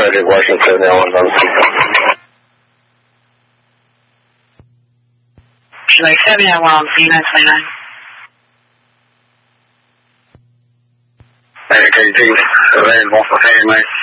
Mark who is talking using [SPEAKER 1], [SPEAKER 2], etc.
[SPEAKER 1] Frederick, Washington, Airlines on speaker.
[SPEAKER 2] July 7, Airlines, Venus, Lena.
[SPEAKER 1] KT, available for Fannie Mae.